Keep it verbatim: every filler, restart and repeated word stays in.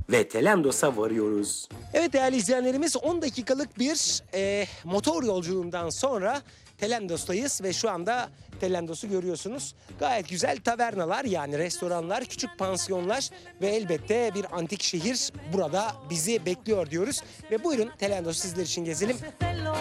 ve Telendos'a varıyoruz. Evet değerli izleyenlerimiz, on dakikalık bir e, motor yolculuğundan sonra Telendos'tayız ve şu anda Telendos'u görüyorsunuz. Gayet güzel tavernalar, yani restoranlar, küçük pansiyonlar ve elbette bir antik şehir burada bizi bekliyor diyoruz. Ve buyurun Telendos sizler için gezelim.